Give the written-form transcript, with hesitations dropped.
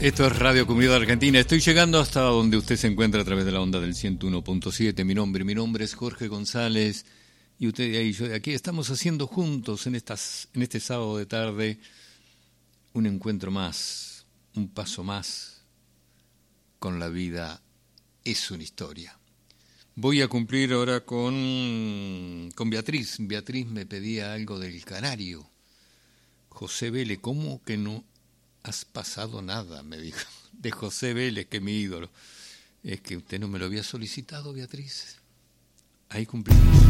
Esto es Radio Comunidad Argentina. Estoy llegando hasta donde usted se encuentra a través de la onda del 101.7. Mi nombre es Jorge González y usted y yo aquí estamos haciendo juntos en este sábado de tarde un encuentro más, un paso más con la vida es una historia. Voy a cumplir ahora con Beatriz. Beatriz me pedía algo del Canario. José Vélez, ¿cómo que no has pasado nada? Me dijo, de José Vélez, que es mi ídolo. Es que usted no me lo había solicitado, Beatriz. Ahí cumplimos.